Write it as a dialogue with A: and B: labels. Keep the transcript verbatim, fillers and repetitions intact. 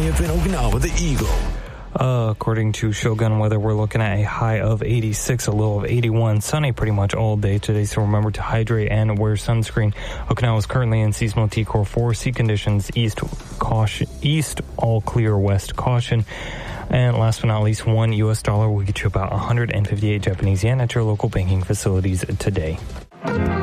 A: twentieth in Okinawa, the Eagle.
B: Uh, according to Shogun Weather, we're looking at a high of eighty-six, a low of eighty-one. Sunny pretty much all day today, so remember to hydrate and wear sunscreen. Okinawa is currently in seasonal T Core four. Sea conditions, east caution, east all clear, west caution. And last but not least, one U S dollar will get you about one hundred fifty-eight Japanese yen at your local banking facilities today.